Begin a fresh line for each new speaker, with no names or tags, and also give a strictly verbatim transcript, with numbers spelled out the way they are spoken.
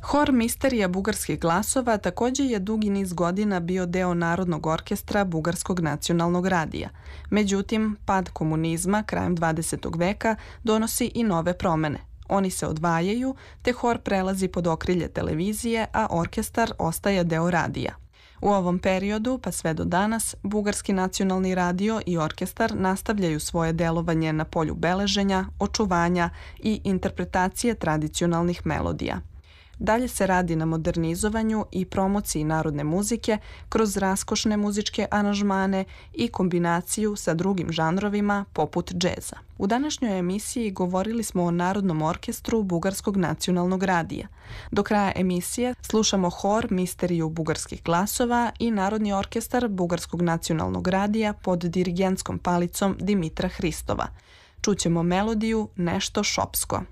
Hor Misterija bugarskih glasova takođe je dugi niz godina bio deo Narodnog orkestra Bugarskog nacionalnog radija. Međutim, pad komunizma krajem dvadesetog veka donosi i nove promene. Oni se odvajaju, te hor prelazi pod okrilje televizije, a orkestar ostaje deo radija. U ovom periodu, pa sve do danas, Bugarski nacionalni radio i orkestar nastavljaju svoje delovanje na polju beleženja, očuvanja i interpretacije tradicionalnih melodija. Dalje se radi na modernizovanju i promociji narodne muzike kroz raskošne muzičke aranžmane i kombinaciju sa drugim žanrovima poput džeza. U današnjoj emisiji govorili smo o Narodnom orkestru Bugarskog nacionalnog radija. Do kraja emisije slušamo hor Misteriju bugarskih glasova i Narodni orkestar Bugarskog nacionalnog radija pod dirigentskom palicom Dimitra Hristova. Čućemo melodiju Nešto šopsko.